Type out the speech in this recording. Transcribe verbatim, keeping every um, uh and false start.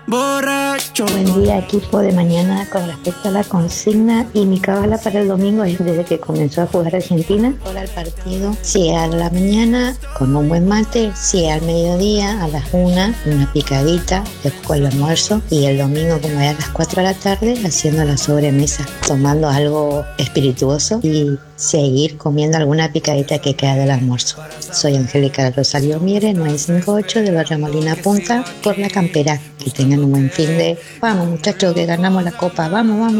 borracho. Buen día, equipo de mañana. Con respecto a la consigna y mi cábala para el domingo es desde que comenzó a jugar Argentina. Ahora el partido, si a la mañana con un buen mate, si al mediodía a las una, una picadita, después el almuerzo, y el domingo como es a las cuatro de la tarde haciendo la sobremesa, tomando algo espirituoso y seguir comiendo alguna picadita que queda del almuerzo. Soy Angélica Rosario Mieres, nueve cinco ocho de Barrio Molina Punta, por La Campera. Que tengan un buen fin de... Vamos muchachos, que ganamos la copa, vamos, vamos.